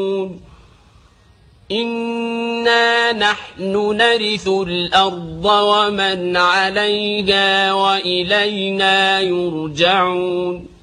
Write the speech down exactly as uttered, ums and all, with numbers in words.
إنا نحن نرث الأرض ومن عليها وإلينا يرجعون.